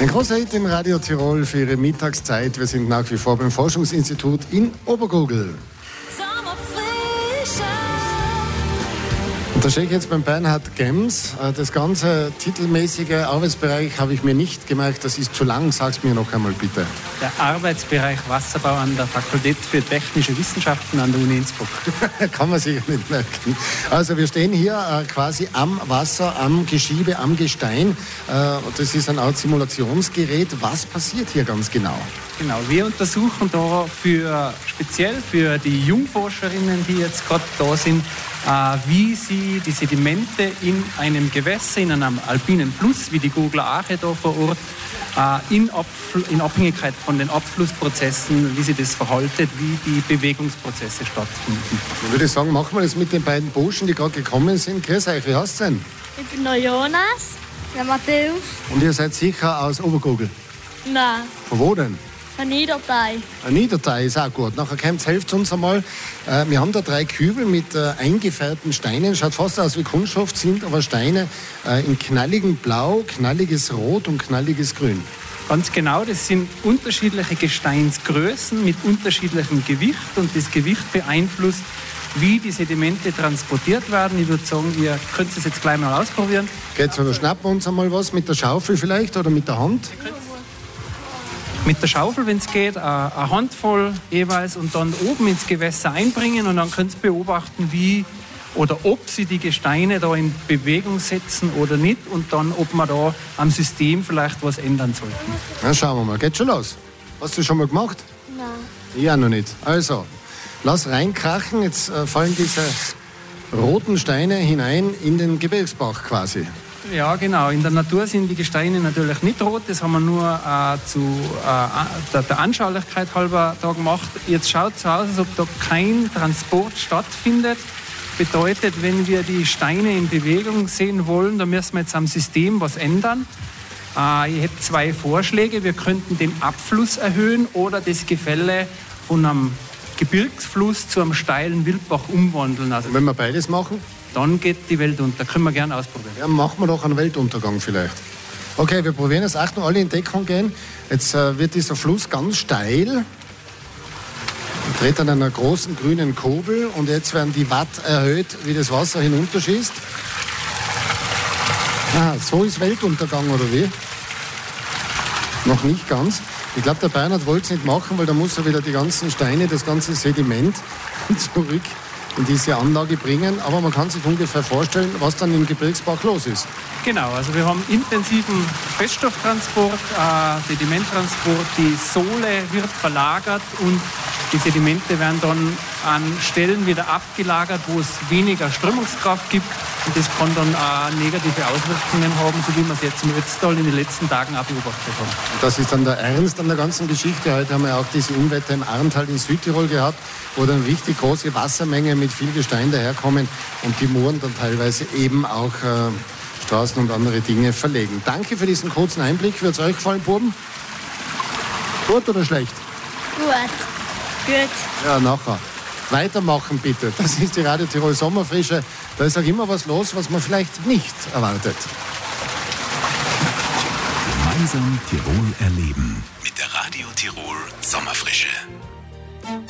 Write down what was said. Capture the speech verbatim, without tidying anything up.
Ein großer Hit im Radio Tirol für Ihre Mittagszeit. Wir sind nach wie vor beim Forschungsinstitut in Obergurgl. Und da stehe ich jetzt beim Bernhard Gems. Das ganze titelmäßige Arbeitsbereich habe ich mir nicht gemerkt. Das ist zu lang. Sag's mir noch einmal bitte. Der Arbeitsbereich Wasserbau an der Fakultät für Technische Wissenschaften an der Uni Innsbruck. Kann man sich nicht merken. Also wir stehen hier äh, quasi am Wasser, am Geschiebe, am Gestein. Äh, das ist eine Art Simulationsgerät. Was passiert hier ganz genau? Genau, wir untersuchen da für, speziell für die Jungforscherinnen, die jetzt gerade da sind, äh, wie sie die Sedimente in einem Gewässer, in einem alpinen Fluss, wie die Gurgler Ache da vor Ort, äh, in, Abfl- in Abhängigkeit von den Abflussprozessen, wie sie das verhaltet, wie die Bewegungsprozesse stattfinden. Ich würde sagen, machen wir das mit den beiden Burschen, die gerade gekommen sind. Grüß euch, wie heißt ihr denn? Ich bin der Jonas, der Matthäus. Und ihr seid sicher aus Obergurgl? Nein, Von wo denn? von Niedertei. Ein Niederteil ist auch gut. Nachher kommt, helft uns einmal. Äh, wir haben da drei Kübel mit äh, eingefärbten Steinen. Schaut fast aus wie Kunststoff, sind aber Steine äh, in knalligem Blau, knalliges Rot und knalliges Grün. Ganz genau, das sind unterschiedliche Gesteinsgrößen mit unterschiedlichem Gewicht und das Gewicht beeinflusst, wie die Sedimente transportiert werden. Ich würde sagen, ihr könnt es jetzt gleich mal ausprobieren. Geht's, oder schnappen wir uns einmal was mit der Schaufel vielleicht oder mit der Hand? Mit der Schaufel, wenn es geht, eine Handvoll jeweils und dann oben ins Gewässer einbringen und dann könnt ihr beobachten, wie oder ob sie die Gesteine da in Bewegung setzen oder nicht und dann, ob wir da am System vielleicht was ändern sollten. Na, schauen wir mal. Geht schon los? Hast du schon mal gemacht? Nein. Ja, noch nicht. Also, lass reinkrachen. Jetzt äh, fallen diese roten Steine hinein in den Gebirgsbach quasi. Ja, genau. In der Natur sind die Gesteine natürlich nicht rot. Das haben wir nur äh, zu äh, der, der Anschaulichkeit halber da gemacht. Jetzt schaut es aus, als ob da kein Transport stattfindet. Bedeutet, wenn wir die Steine in Bewegung sehen wollen, dann müssen wir jetzt am System was ändern. Äh, ich hätte zwei Vorschläge. Wir könnten den Abfluss erhöhen oder das Gefälle von einem Gebirgsfluss zu einem steilen Wildbach umwandeln. Also Wenn wir beides machen? dann geht die Welt unter. Können wir gerne ausprobieren. Ja, machen wir doch einen Weltuntergang vielleicht. Okay, wir probieren es. Achtung, alle in Deckung gehen. Jetzt äh, wird dieser Fluss ganz steil. Dreht an einer großen grünen Kurbel und jetzt werden die Watt erhöht, wie das Wasser hinunterschießt. Ah, so ist Weltuntergang, oder wie? Noch nicht ganz. Ich glaube, der Bernhard wollte es nicht machen, weil da muss er wieder die ganzen Steine, das ganze Sediment zurück in diese Anlage bringen. Aber man kann sich ungefähr vorstellen, was dann im Gebirgsbach los ist. Genau, also wir haben intensiven Feststofftransport, äh, Sedimenttransport. Die Sohle wird verlagert und die Sedimente werden dann an Stellen wieder abgelagert, wo es weniger Strömungskraft gibt. Und das kann dann auch negative Auswirkungen haben, so wie wir es jetzt im Ötztal in den letzten Tagen auch beobachtet haben. Das ist dann der Ernst an der ganzen Geschichte. Heute haben wir auch diese Unwetter im Arntal in Südtirol gehabt, wo dann richtig große Wassermengen mit viel Gestein daherkommen und die Mooren dann teilweise eben auch äh, Straßen und andere Dinge verlegen. Danke für diesen kurzen Einblick. Wird es euch gefallen, Buben? Gut oder schlecht? Gut. Gut. Ja, nachher. Weitermachen bitte. Das ist die Radio Tirol Sommerfrische. Da ist auch immer was los, was man vielleicht nicht erwartet. Gemeinsam Tirol erleben mit der Radio Tirol Sommerfrische.